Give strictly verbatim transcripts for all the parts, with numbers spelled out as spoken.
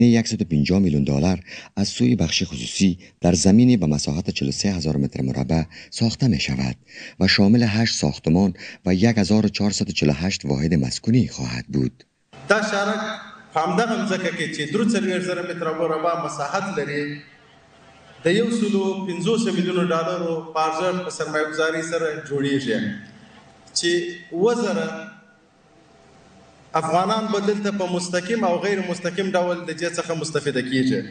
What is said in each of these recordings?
صد و پنجاه میلیون دلار از سوی بخش خصوصی در زمینی به مساحت چهل و سه هزار متر مربع ساخته می شود و شامل هشت ساختمان و هزار و چهارصد و چهل و هشت واحد مسکونی خواهد بود. دا شارک همدغه ځکه کې چې درې څلوېښت زره متره مربع مساحت لري د یو سلو پنځوس میلیونو ډالرو په ارزښت په سرمایه ګزاري سره جوړیږي چې اوه زره افغانان به دلته په مستقیم او غیر مستقیم ډول د دې څخه مستفیده کیږي.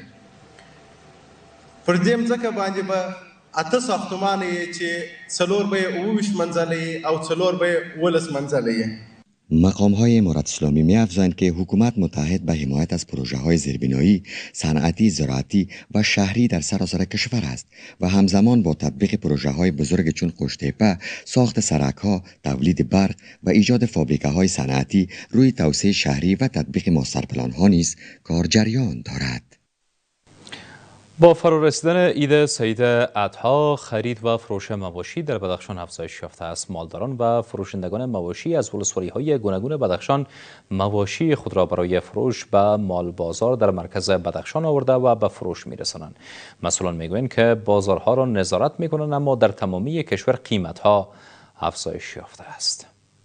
پر دې ځکه باندې به اته ساختمان یې چې څلور به یې اوه ویشت منزله او څلور به یې اوولس منزله یې. مقام‌های امارت اسلامی می‌افزایند که حکومت متحد به حمایت از پروژه‌های زیربنایی، صنعتی، زراعتی و شهری در سراسر کشور است و همزمان با تطبیق پروژه‌های بزرگ چون قوش‌تیپه، ساخت سرک‌ها، تولید برق و ایجاد فابریکه‌های صنعتی روی توسعه شهری و تطبیق ماسترپلان‌ها نیز کار جریان دارد. با فرا رسیدن عید سعید اضحی، خرید و فروش مواشی در بدخشان افزایش یافته است. مالداران و فروشندگان مواشی از ولسوالی‌های گوناگون بدخشان مواشی خود را برای فروش به مال بازار در مرکز بدخشان آورده و به فروش می‌رسانند. مسئولان می‌گویند که بازارها را نظارت می‌کنند، اما در تمامی کشور قیمت‌ها افزایش یافته است.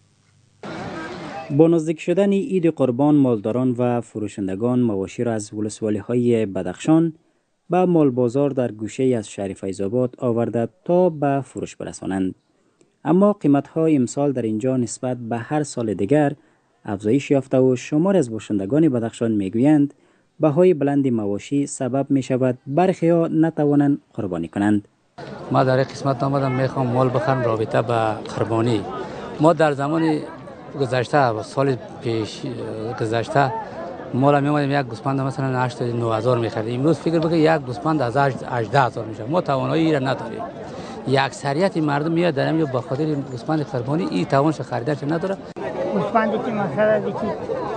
با نزدیک شدن عید قربان، مالداران و فروشندگان مواشی را از ولسوالی‌های بدخشان به مال بازار در گوشه از شهر فیض‌آباد آورده تا به فروش برسانند. اما قیمت‌ها امسال در اینجا نسبت به هر سال دیگر افزایش یافته و شمار از باشندگان بدخشان میگویند بهای بلند مواشی سبب می شود برخی‌ها نتوانند قربانی کنند. ما در این قسمت آمدم میخوام مال بخرم رابطه به قربانی. ما در زمان گذشته سال پیش گذشته مالا می اومدیم یک گوسفند مثلا هشت نه هزار می‌خرید. امروز فکر بکنید یک گوسفند از هجده هزار میشه. ما توانایی را نداریم. یک اکثریت مردم میاد در همین به خاطر گوسفند قربانی این توانش خریدارش نداره. گوسفندی که مثلا دیگه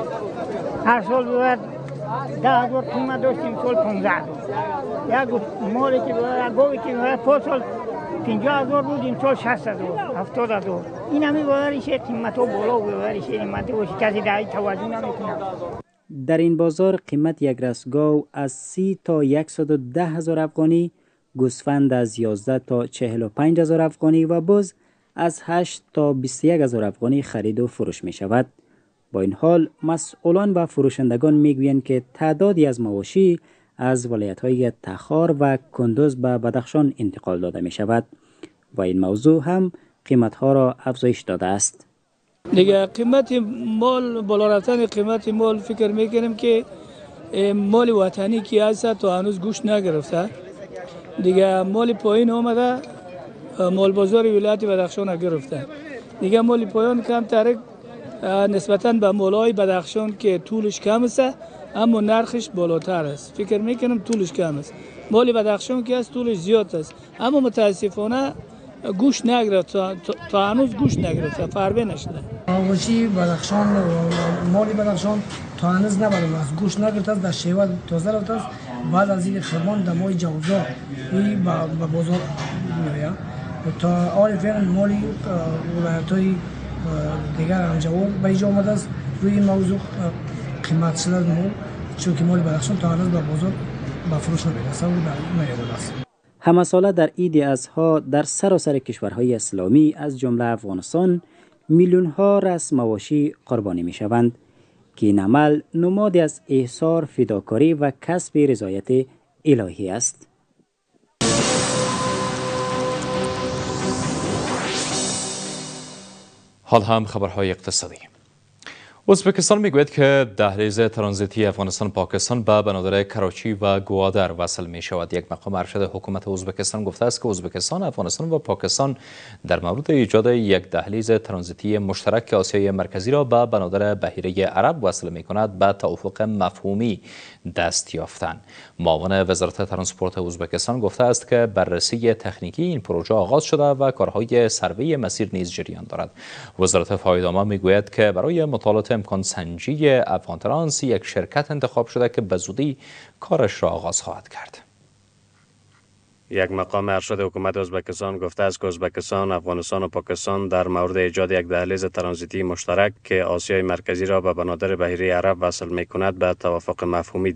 هر سال بود ده هزار قیمت داشتیم، سال پانزده هزار. یک مالی که بود گوی که بود پس سال پنجاه هزار بود، این سال شصت هزار، هفتاد هزار. این همی بودارش قیمت ها بالا بودارش قیمت باشه کسی در توجه نمیکنه. در این بازار قیمت یک رستگاو از سی تا صد و ده هزار افغانی، گوسفند از یازده تا چهل و پنج هزار افغانی و بز از هشت تا بیست و یک هزار افغانی خرید و فروش می شود. با این حال مسئولان و فروشندگان می گویند که تعدادی از مواشی از ولایت‌های تخار و کندوز به بدخشان انتقال داده می شود و این موضوع هم قیمت‌ها را افزایش داده است. دیگه قیمت مال بالا رفتن قیمت مال فکر میکنیم که مال وطنی که هست تا هنوز گوش نگرفته. دیگه مال پایین آمده، مال بازار ولایت بدخشان گرفته. دیگه مال پایین کم تر نسبتاً به مالای بدخشان که طولش کم است اما نرخش بالاتر است. فکر میکنم طولش کم است. مال بدخشان که است طولش زیاد است اما متاسفانه گوش نگرفت، تا, تا هنوز گوش نگرفت، فربه نشده. مواشی بدخشان مالی بدخشان تا هنوز نبرده است، گوش نگرفته است، در شیوه تازه رفته است. بعد از این خرمان در ماه جوزا این به بازار می‌آید تا آن فعلا مالی ولایت‌های دیگر همجوار به اینجا آمده است. روی این موضوع قیمت شده مال چون که مال بدخشان تا هنوز به بازار به فروش نمی‌رسد و نیامده است. همه ساله در عید اضحی در سراسر کشورهای اسلامی از جمله افغانستان میلیون ها رأس مواشی قربانی می شوند که این عمل نمادی از احسار، فداکاری و کسب رضایت الهی است. حال هم خبرهای اقتصادی. ازبکستان میگوید که دهلیز ترانزیتی افغانستان پاکستان به بنادر کراچی و گوادر وصل می شود. یک مقام ارشد حکومت ازبکستان گفته است که ازبکستان، افغانستان و پاکستان در مورد ایجاد یک دهلیز ترانزیتی مشترک آسیای مرکزی را به بنادر بحیره عرب وصل می کند به توافق مفهومی دست یافتند. معاون وزارت ترانسپورت ازبکستان گفته است که بررسی تکنیکی این پروژه آغاز شده و کارهای سروی مسیر نیز جریان دارد. وزارت فایدنامه میگوید که برای مطالعات امکان سنجی افغان ترانس یک شرکت انتخاب شده که به زودی کارش را آغاز خواهد کرد. یک مقام ارشد حکومت ازبکستان گفته است که ازبکستان، افغانستان و پاکستان در مورد ایجاد یک دهلیز ترانزیتی مشترک که آسیای مرکزی را به بنادر بحیره عرب وصل می کند به توافق مفهومی